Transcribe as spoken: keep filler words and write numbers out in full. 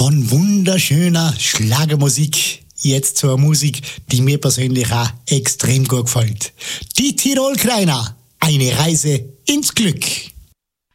Von wunderschöner Schlagermusik jetzt zur Musik, die mir persönlich auch extrem gut gefällt. Die Tirol-Kreiner, eine Reise ins Glück.